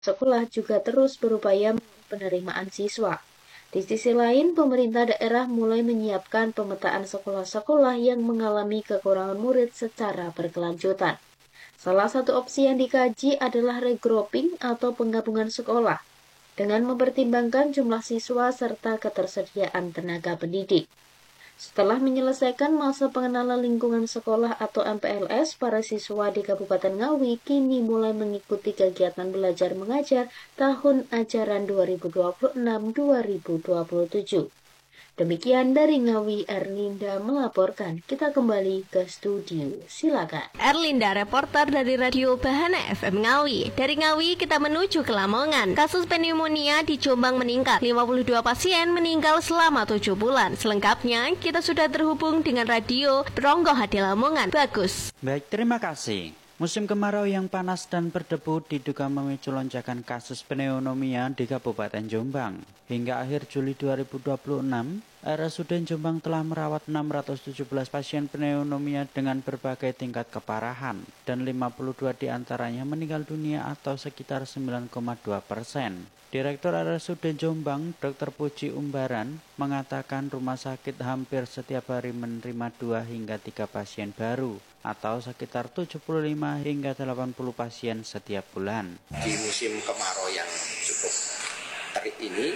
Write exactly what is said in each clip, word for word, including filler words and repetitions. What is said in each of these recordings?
sekolah juga terus berupaya penerimaan siswa. Di sisi lain, pemerintah daerah mulai menyiapkan pemetaan sekolah-sekolah yang mengalami kekurangan murid secara berkelanjutan. Salah satu opsi yang dikaji adalah regrouping atau penggabungan sekolah, dengan mempertimbangkan jumlah siswa serta ketersediaan tenaga pendidik. Setelah menyelesaikan masa pengenalan lingkungan sekolah atau M P L S, para siswa di Kabupaten Ngawi kini mulai mengikuti kegiatan belajar mengajar tahun ajaran dua ribu dua puluh enam dua ribu dua puluh tujuh. Demikian dari Ngawi, Erlinda melaporkan. Kita kembali ke studio. Silakan. Erlinda, reporter dari Radio Bahana F M Ngawi. Dari Ngawi kita menuju ke Lamongan. Kasus pneumonia di Jombang meningkat. lima puluh dua pasien meninggal selama tujuh bulan. Selengkapnya kita sudah terhubung dengan Radio Ronggo Hadi Lamongan. Bagus. Baik, terima kasih. Musim kemarau yang panas dan berdebu diduga memicu lonjakan kasus pneumonia di Kabupaten Jombang. Hingga akhir Juli dua ribu dua puluh enam, R S U D Jombang telah merawat enam ratus tujuh belas pasien pneumonia dengan berbagai tingkat keparahan, dan lima puluh dua diantaranya meninggal dunia atau sekitar sembilan koma dua persen. Direktur R S U D Jombang, Dokter Puji Umbaran, mengatakan rumah sakit hampir setiap hari menerima dua hingga tiga pasien baru, atau sekitar tujuh puluh lima hingga delapan puluh pasien setiap bulan. Di musim kemarau yang cukup terik ini,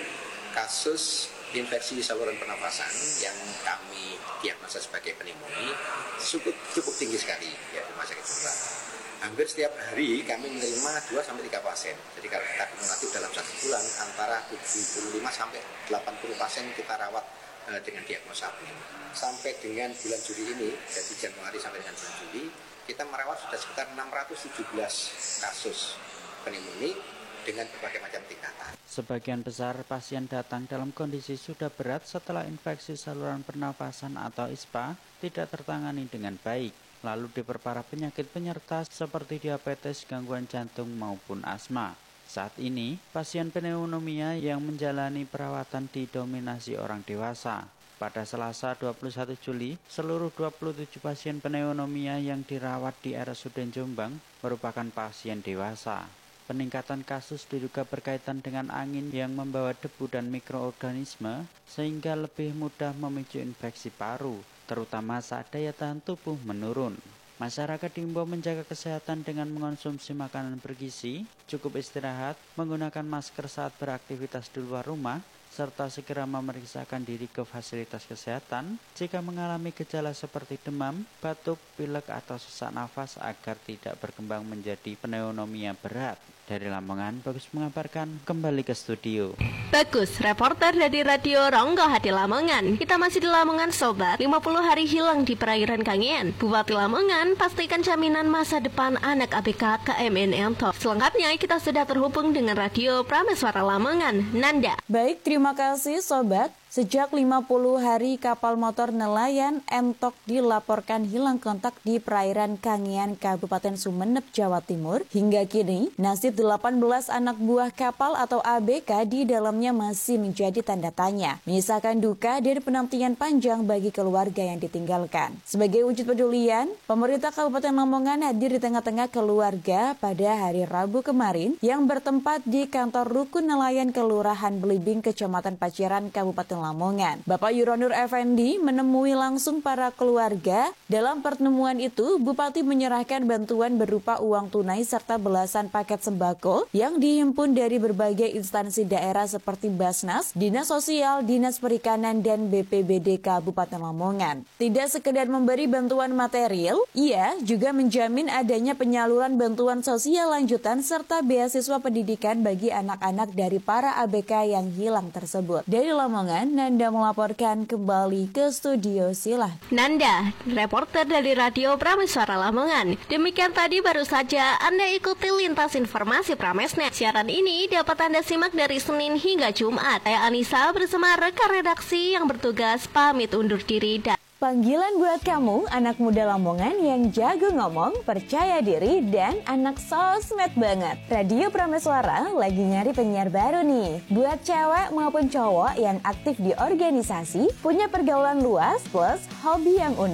kasus infeksi saluran pernafasan yang kami diagnosa sebagai pneumonia cukup, cukup tinggi sekali ya, di rumah sakit Jombang. Hampir setiap hari kami menerima dua sampai tiga pasien. Jadi kalau kita kumulatif dalam satu bulan antara tujuh puluh lima sampai delapan puluh pasien kita rawat uh, dengan diagnosa pneumonia. Sampai dengan bulan Juli ini, dari Januari sampai dengan bulan Juli, kita merawat sudah sekitar enam ratus tujuh belas kasus pneumonia dengan berbagai macam tingkatan. Sebagian besar pasien datang dalam kondisi sudah berat setelah infeksi saluran pernafasan atau I S P A tidak tertangani dengan baik. Lalu diperparah penyakit penyerta seperti diabetes, gangguan jantung maupun asma. Saat ini, pasien pneumonia yang menjalani perawatan didominasi orang dewasa. Pada Selasa dua puluh satu Juli, seluruh dua puluh tujuh pasien pneumonia yang dirawat di R S U D Jombang merupakan pasien dewasa. Peningkatan kasus diduga berkaitan dengan angin yang membawa debu dan mikroorganisme sehingga lebih mudah memicu infeksi paru, terutama saat daya tahan tubuh menurun. Masyarakat diimbau menjaga kesehatan dengan mengonsumsi makanan bergizi, cukup istirahat, menggunakan masker saat beraktivitas di luar rumah, serta segera memeriksakan diri ke fasilitas kesehatan jika mengalami gejala seperti demam, batuk, pilek, atau sesak nafas agar tidak berkembang menjadi pneumonia berat. Dari Lamongan, Bagus mengabarkan, kembali ke studio. Bagus, reporter dari Radio Ronggo Hadi Lamongan. Kita masih di Lamongan, Sobat. lima puluh hari hilang di perairan Kangean. Bupati Lamongan pastikan jaminan masa depan anak A B K K M N Ento. Selengkapnya kita sudah terhubung dengan Radio Prameswara Lamongan. Nanda. Baik, terima kasih Sobat. Sejak lima puluh hari kapal motor nelayan Entok dilaporkan hilang kontak di perairan Kangean, Kabupaten Sumeneb, Jawa Timur. Hingga kini, nasib delapan belas anak buah kapal atau A B K di dalamnya masih menjadi tanda tanya. Menyisakan duka dan penantian panjang bagi keluarga yang ditinggalkan. Sebagai wujud pedulian, pemerintah Kabupaten Lamongan hadir di tengah-tengah keluarga pada hari Rabu kemarin yang bertempat di kantor Rukun Nelayan Kelurahan Belibing, Kecamatan Paciran, Kabupaten Lamongan. Bapak Yuronur Effendi menemui langsung para keluarga. Dalam pertemuan itu, Bupati menyerahkan bantuan berupa uang tunai serta belasan paket sembako yang dihimpun dari berbagai instansi daerah seperti Basnas, Dinas Sosial, Dinas Perikanan, dan B P B D Kabupaten Lamongan. Tidak sekedar memberi bantuan material, ia juga menjamin adanya penyaluran bantuan sosial lanjutan serta beasiswa pendidikan bagi anak-anak dari para A B K yang hilang tersebut. Dari Lamongan, Nanda melaporkan kembali ke studio. Silah. Nanda, reporter dari Radio Prameswara Lamongan. Demikian tadi baru saja Anda ikuti lintas informasi Pramesnet. Siaran ini dapat Anda simak dari Senin hingga Jumat. Saya Anissa bersama rekan redaksi yang bertugas pamit undur diri dan panggilan buat kamu, anak muda Lamongan yang jago ngomong, percaya diri, dan anak sosmed banget. Radio Prameswara lagi nyari penyiar baru nih. Buat cewek maupun cowok yang aktif di organisasi, punya pergaulan luas, plus hobi yang unik,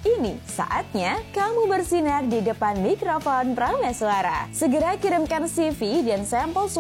Ini saatnya kamu bersinar di depan mikrofon Prameswara. Segera kirimkan C V dan sampel